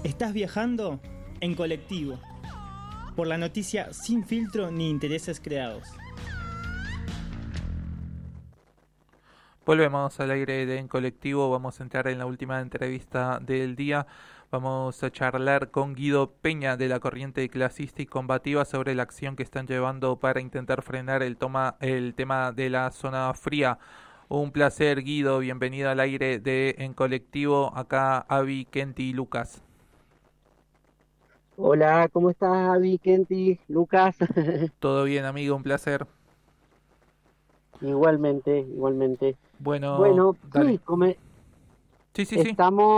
Estás viajando en colectivo, por la noticia sin filtro ni intereses creados. Volvemos al aire de En Colectivo, vamos a entrar en la última entrevista del día. Vamos a charlar con Guido Peña de la Corriente Clasista y Combativa sobre la acción que están llevando para intentar frenar el tema de la zona fría. Un placer, Guido, bienvenido al aire de En Colectivo. Acá Avi, Kenty y Lucas. Hola, ¿cómo estás, Avi, Kenty, Lucas? Todo bien, amigo, un placer. Igualmente, igualmente. Bueno, Bueno, dale. sí, Sí.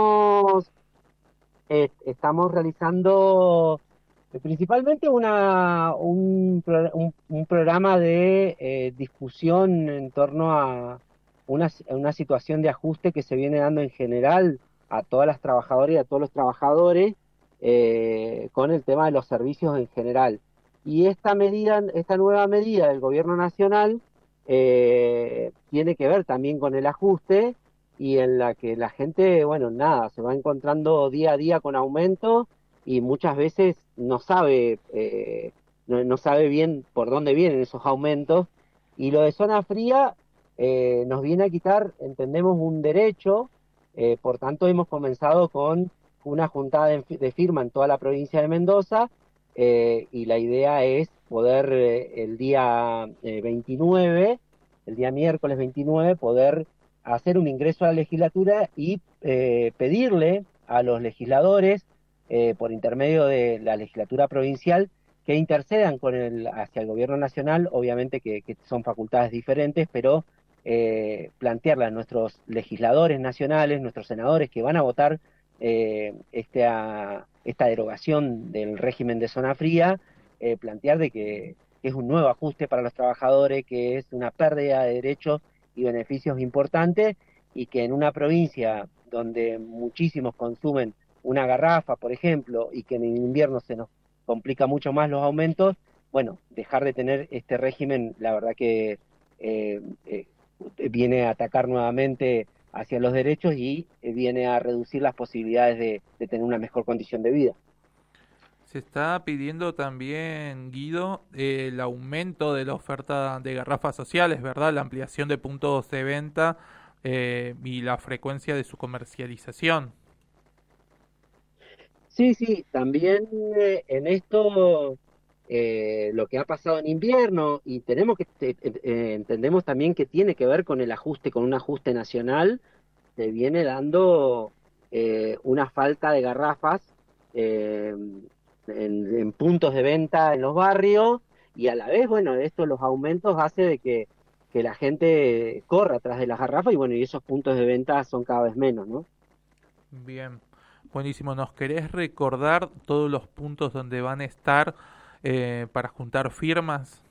estamos realizando principalmente un programa de discusión en torno a una situación de ajuste que se viene dando en general a todas las trabajadoras y a todos los trabajadores con el tema de los servicios en general. Y esta nueva medida del Gobierno Nacional tiene que ver también con el ajuste y en la que la gente, bueno, nada, se va encontrando día a día con aumentos y muchas veces no sabe bien por dónde vienen esos aumentos. Y lo de zona fría nos viene a quitar, entendemos, un derecho. Por tanto hemos comenzado con una juntada de firma en toda la provincia de Mendoza, y la idea es poder el día 29, el día miércoles 29, poder hacer un ingreso a la legislatura y pedirle a los legisladores, por intermedio de la legislatura provincial, que intercedan hacia el gobierno nacional, obviamente que son facultades diferentes, pero plantearle a nuestros legisladores nacionales, nuestros senadores que van a votar esta derogación del régimen de zona fría, plantear de que es un nuevo ajuste para los trabajadores, que es una pérdida de derechos y beneficios importantes, y que en una provincia donde muchísimos consumen una garrafa, por ejemplo, y que en el invierno se nos complica mucho más los aumentos, bueno, dejar de tener este régimen, la verdad que viene a atacar nuevamente hacia los derechos y viene a reducir las posibilidades de tener una mejor condición de vida. Se está pidiendo también, Guido, el aumento de la oferta de garrafas sociales, ¿verdad? La ampliación de puntos de venta y la frecuencia de su comercialización. Sí, también en esto lo que ha pasado en invierno, y entendemos también que tiene que ver con con un ajuste nacional, se viene dando una falta de garrafas eh, en puntos de venta en los barrios, y a la vez, bueno, los aumentos hace de que la gente corra atrás de las garrafas, y bueno, y esos puntos de venta son cada vez menos, ¿no? Bien, buenísimo. ¿Nos querés recordar todos los puntos donde van a estar para juntar firmas?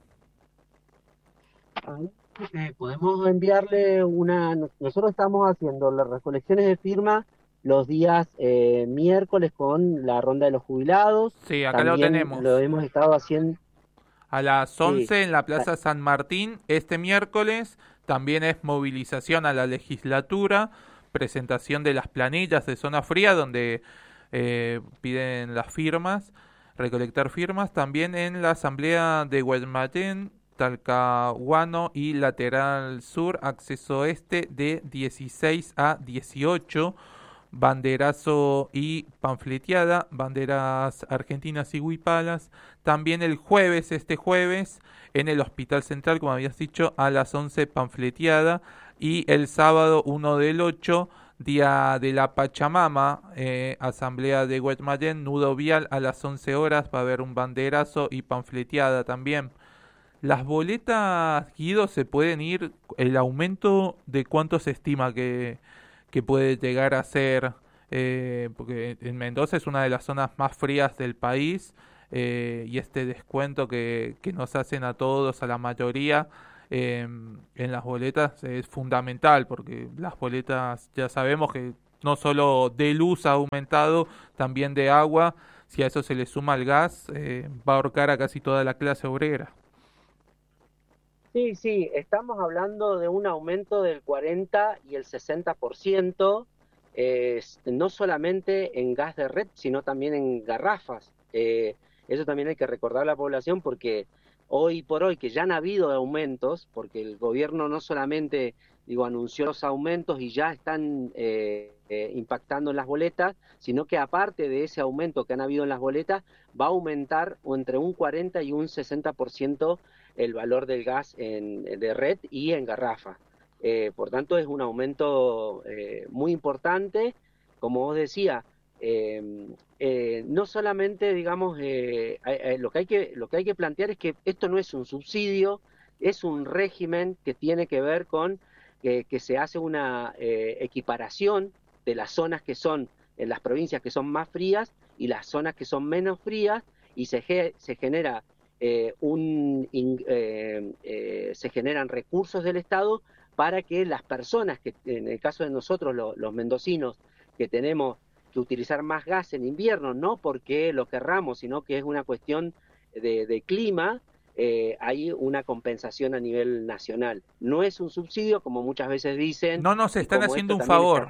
Ahí, podemos enviarle nosotros estamos haciendo las recolecciones de firma los días miércoles con la ronda de los jubilados, Sí, acá lo también lo tenemos. hemos estado haciendo, A las sí, 11 en la ta- Plaza San Martín este miércoles. También es movilización a la legislatura, presentación de las planillas de zona fría donde piden las firmas, recolectar firmas. También en la Asamblea de Guaymallén, Talcahuano y Lateral Sur, acceso este de 16 a 18. Banderazo y panfleteada, banderas argentinas y huipalas. También el jueves, este jueves, en el Hospital Central, como habías dicho, a las 11 panfleteada. Y el sábado 1 del 8, Día de la Pachamama, Asamblea de Guaymallén, nudo vial a las 11 horas, va a haber un banderazo y panfleteada también. Las boletas, Guido, se pueden ir, el aumento de cuánto se estima que puede llegar a ser, porque en Mendoza es una de las zonas más frías del país, y este descuento que nos hacen a todos, a la mayoría, en las boletas es fundamental, porque las boletas ya sabemos que no solo de luz ha aumentado, también de agua. Si a eso se le suma el gas, va a ahorcar a casi toda la clase obrera. sí, estamos hablando de un aumento del 40 y el 60%, no solamente en gas de red, sino también en garrafas. Eso también hay que recordar a la población porque hoy por hoy, que ya han habido aumentos, porque el gobierno no solamente, digo, anunció los aumentos y ya están impactando en las boletas, sino que aparte de ese aumento que han habido en las boletas, va a aumentar entre un 40 y un 60% el valor del gas de red y en garrafa. Por tanto, es un aumento muy importante, como vos decías. No solamente, digamos, lo que hay que plantear es que esto no es un subsidio, es un régimen que tiene que ver con que se hace una equiparación de las zonas que son, en las provincias que son más frías y las zonas que son menos frías, y se genera se generan recursos del Estado para que las personas que, en el caso de nosotros, los mendocinos, que tenemos que utilizar más gas en invierno, no porque lo querramos, sino que es una cuestión de clima, hay una compensación a nivel nacional. No es un subsidio, como muchas veces dicen. No nos y están como haciendo esto un también favor.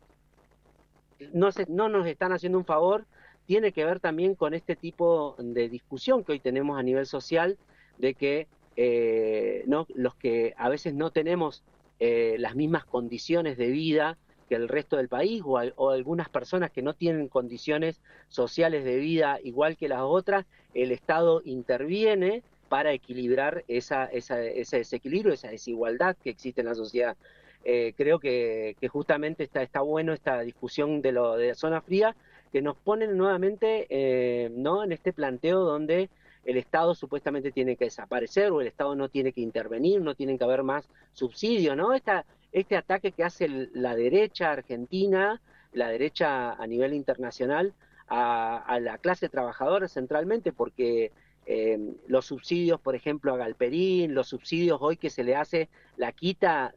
no nos están haciendo un favor, tiene que ver también con este tipo de discusión que hoy tenemos a nivel social, de que no, los que a veces no tenemos las mismas condiciones de vida que el resto del país, o algunas personas que no tienen condiciones sociales de vida igual que las otras, el Estado interviene para equilibrar ese desequilibrio, esa desigualdad que existe en la sociedad. Creo que justamente está bueno esta discusión de la zona fría, que nos ponen nuevamente ¿no? en este planteo donde el Estado supuestamente tiene que desaparecer, o el Estado no tiene que intervenir, no tiene que haber más subsidio, ¿no? Este ataque que hace la derecha argentina, la derecha a nivel internacional, a la clase trabajadora centralmente, porque los subsidios, por ejemplo, a Galperín, los subsidios hoy que se le hace la quita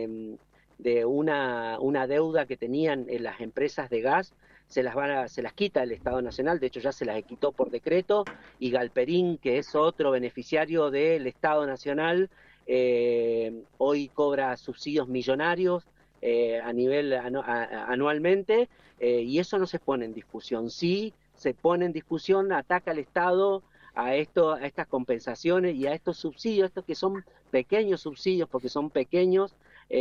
de una deuda que tenían en las empresas de gas, se las quita el Estado Nacional, de hecho ya se las quitó por decreto, y Galperín, que es otro beneficiario del Estado Nacional, hoy cobra subsidios millonarios a nivel anualmente, y eso no se pone en discusión. Sí se pone en discusión, ataca al Estado a estas compensaciones y a estos subsidios, estos que son pequeños subsidios, porque son pequeños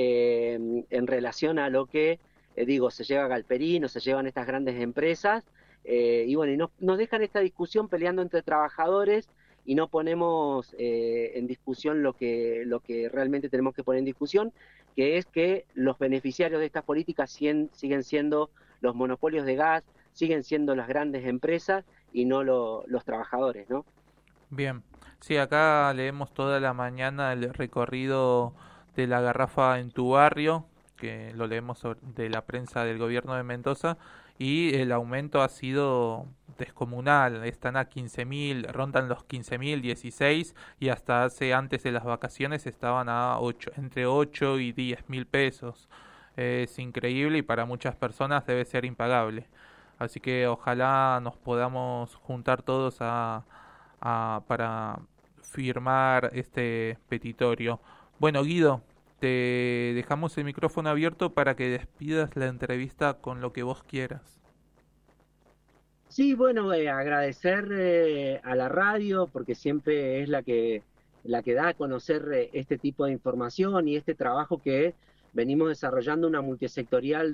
en relación a lo que, digo, se lleva a Galperín o se llevan estas grandes empresas, y bueno, nos dejan esta discusión peleando entre trabajadores, y no ponemos en discusión lo que realmente tenemos que poner en discusión, que es que los beneficiarios de estas políticas siguen siendo los monopolios de gas, siguen siendo las grandes empresas y no los trabajadores, ¿no? Bien, sí, acá leemos toda la mañana el recorrido de la garrafa en tu barrio, que lo leemos de la prensa del gobierno de Mendoza, y el aumento ha sido descomunal, están a 15.000, rondan los 15.000, 16, y hasta antes de las vacaciones estaban a entre 8 y 10.000 pesos. Es increíble y para muchas personas debe ser impagable. Así que ojalá nos podamos juntar todos para firmar este petitorio. Bueno, Guido, te dejamos el micrófono abierto para que despidas la entrevista con lo que vos quieras. Sí, bueno, agradecer a la radio, porque siempre es la que da a conocer este tipo de información y este trabajo que venimos desarrollando, una multisectorial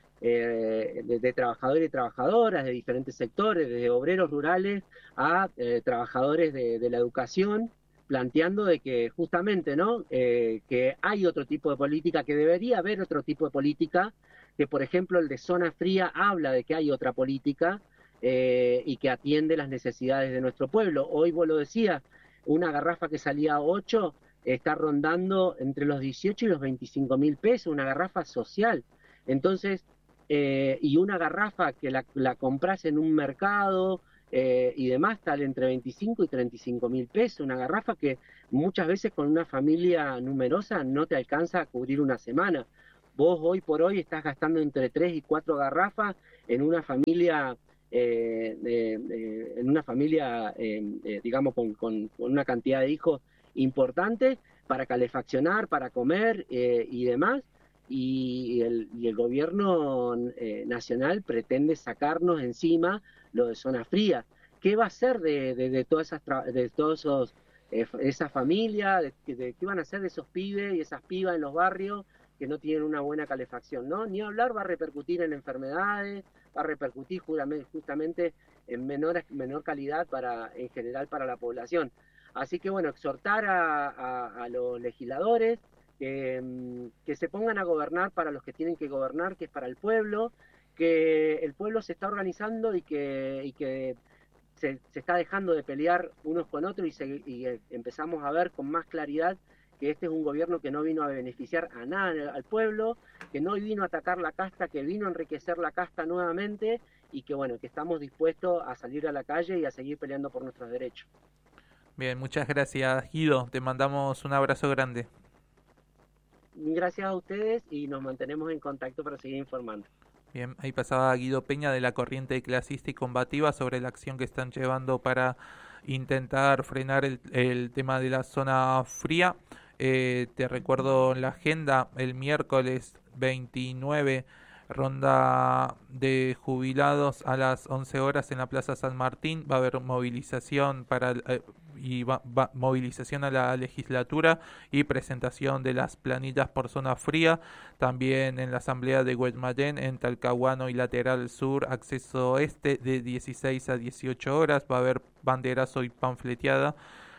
de trabajadores y trabajadoras de diferentes sectores, desde obreros rurales a trabajadores de la educación, planteando de que justamente, ¿no? Que hay otro tipo de política, que debería haber otro tipo de política, que por ejemplo el de zona fría habla de que hay otra política, y que atiende las necesidades de nuestro pueblo. Hoy vos lo decías, una garrafa que salía a 8 está rondando entre los 18 y los 25.000 pesos, una garrafa social. Entonces, y una garrafa que la compras en un mercado y demás, tal entre 25 y 35.000 pesos, una garrafa que muchas veces con una familia numerosa no te alcanza a cubrir una semana. Vos hoy por hoy estás gastando entre 3 y 4 garrafas en una familia digamos, con una cantidad de hijos importante para calefaccionar, para comer y demás. y el gobierno nacional pretende sacarnos encima lo de zona fría. ¿Qué va a hacer de todas de todos esos esa familia, de qué van a hacer de esos pibes y esas pibas en los barrios que no tienen una buena calefacción, ¿no? Ni hablar, va a repercutir en enfermedades, va a repercutir justamente en menor calidad en general para la población. Así que bueno, exhortar a los legisladores que se pongan a gobernar para los que tienen que gobernar, que es para el pueblo, que el pueblo se está organizando y que se está dejando de pelear unos con otros y empezamos a ver con más claridad que este es un gobierno que no vino a beneficiar a nada al pueblo, que no vino a atacar la casta, que vino a enriquecer la casta nuevamente y que bueno, que estamos dispuestos a salir a la calle y a seguir peleando por nuestros derechos. Bien, muchas gracias, Guido. Te mandamos un abrazo grande. Gracias a ustedes y nos mantenemos en contacto para seguir informando. Bien, ahí pasaba Guido Peña de la Corriente Clasista y Combativa sobre la acción que están llevando para intentar frenar el tema de la zona fría. Te recuerdo la agenda, el miércoles 29, ronda de jubilados a las 11 horas en la Plaza San Martín. Va a haber movilización movilización a la legislatura y presentación de las planillas por zona fría. También en la asamblea de Guaymallén, en Talcahuano y Lateral Sur, acceso este, de 16 a 18 horas. Va a haber banderazo y panfleteada.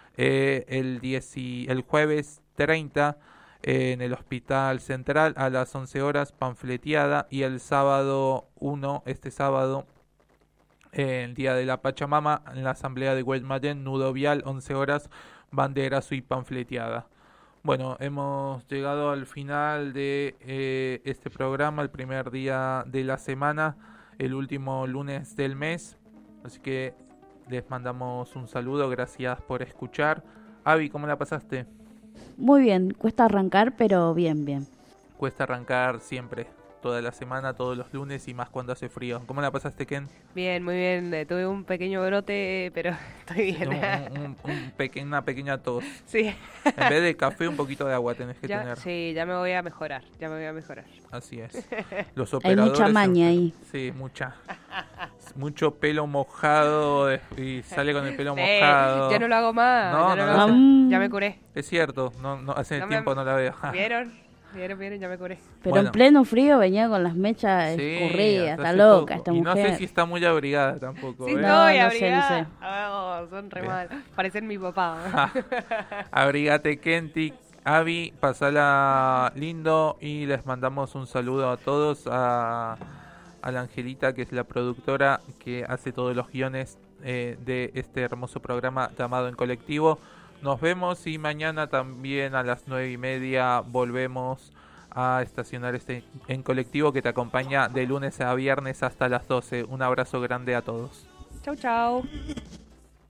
El jueves 30 en el Hospital Central a las 11 horas, panfleteada. Y el sábado 1, este sábado, el día de la Pachamama, en la asamblea de Guaymallén, nudo vial, 11 horas, banderazo y panfleteada. Bueno, hemos llegado al final de este programa, el primer día de la semana, el último lunes del mes. Así que les mandamos un saludo, gracias por escuchar. Avi, ¿cómo la pasaste? Muy bien, cuesta arrancar, pero bien, bien. Cuesta arrancar siempre, toda la semana, todos los lunes y más cuando hace frío. ¿Cómo la pasaste, Ken? Bien, muy bien. Tuve un pequeño brote, pero estoy bien. Una pequeña tos. Sí. En vez de café, un poquito de agua tenés que tener. Sí, ya me voy a mejorar. Así es. Los Hay mucha maña ahí. Sí, mucha. Mucho pelo mojado y sale con el pelo mojado. Ya no lo hago más. Ya me curé. Es cierto, no hace tiempo no la veo. ¿Vieron, ya me curé. Pero bueno, en pleno frío venía con las mechas escurridas, está loca esta mujer. Y no sé si está muy abrigada tampoco. Sí, no sé. Oh, son re mal. Parecen mi papá. Abrigate, Kenty. Avi, pasala lindo y les mandamos un saludo a todos, a la Angelita, que es la productora que hace todos los guiones de este hermoso programa llamado En Colectivo. Nos vemos y mañana también a las 9:30 volvemos a estacionar En Colectivo, que te acompaña de lunes a viernes hasta las 12. Un abrazo grande a todos. Chau.